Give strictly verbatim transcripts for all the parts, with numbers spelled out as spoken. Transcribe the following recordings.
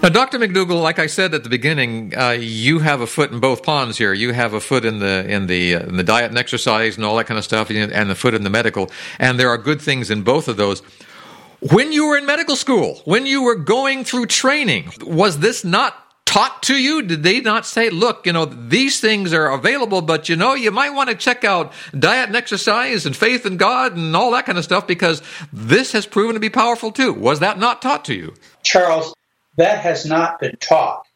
Now, Doctor McDougall, like I said at the beginning, uh, you have a foot in both ponds here. You have a foot in the in the uh, in the diet and exercise and all that kind of stuff, and the foot in the medical. And there are good things in both of those. When you were in medical school, when you were going through training, was this not taught to you? Did they not say, look, you know, these things are available, but, you know, you might want to check out diet and exercise and faith in God and all that kind of stuff because this has proven to be powerful too? Was that not taught to you? Charles, that has not been taught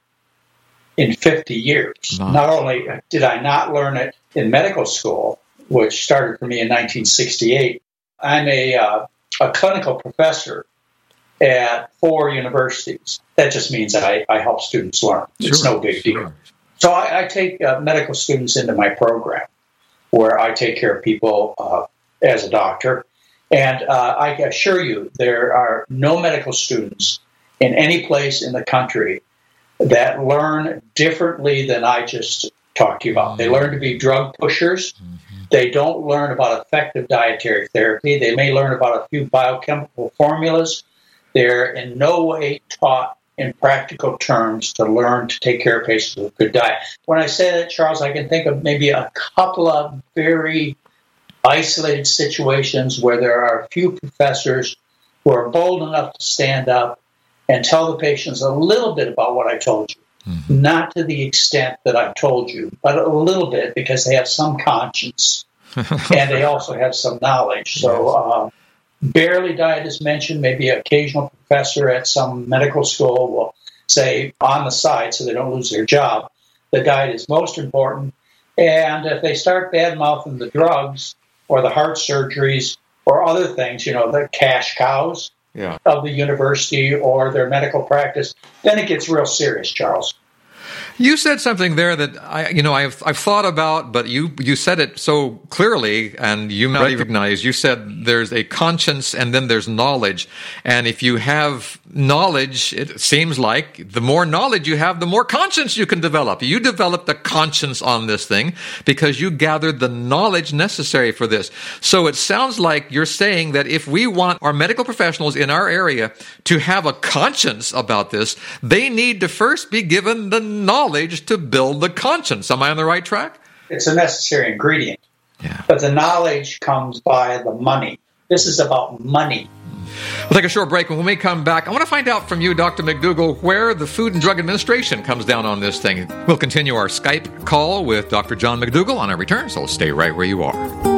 in fifty years. No. Not only did I not learn it in medical school, which started for me in nineteen sixty-eight, I'm a, uh, a clinical professor at four universities. That just means I, I help students learn. It's sure, no big sure. deal. So I, I take uh, medical students into my program where I take care of people uh, as a doctor. And uh, I assure you, there are no medical students in any place in the country that learn differently than I just talked to you about. Mm-hmm. They learn to be drug pushers. Mm-hmm. They don't learn about effective dietary therapy. They may learn about a few biochemical formulas. They're in no way taught in practical terms to learn to take care of patients with a good diet. When I say that, Charles, I can think of maybe a couple of very isolated situations where there are a few professors who are bold enough to stand up and tell the patients a little bit about what I told you. Mm-hmm. Not to the extent that I've told you, but a little bit because they have some conscience and they also have some knowledge. So uh, barely diet is mentioned. Maybe an occasional professor at some medical school will say on the side so they don't lose their job, the diet is most important. And if they start bad-mouthing the drugs or the heart surgeries or other things, you know, the cash cows, Yeah. of the university or their medical practice, then it gets real serious, Charles. You said something there that I, you know, I've I've thought about, but you you said it so clearly, and you might recognize. You said there's a conscience, and then there's knowledge, and if you have knowledge, it seems like the more knowledge you have, the more conscience you can develop. You developed a conscience on this thing because you gathered the knowledge necessary for this. So it sounds like you're saying that if we want our medical professionals in our area to have a conscience about this, they need to first be given the knowledge to build the conscience. Am I on the right track? It's a necessary ingredient. Yeah. But the knowledge comes by the money. This is about money. We'll take a short break. When we come back, I want to find out from you, Doctor McDougall, where the Food and Drug Administration comes down on this thing. We'll continue our Skype call with Doctor John McDougall on our return, so stay right where you are.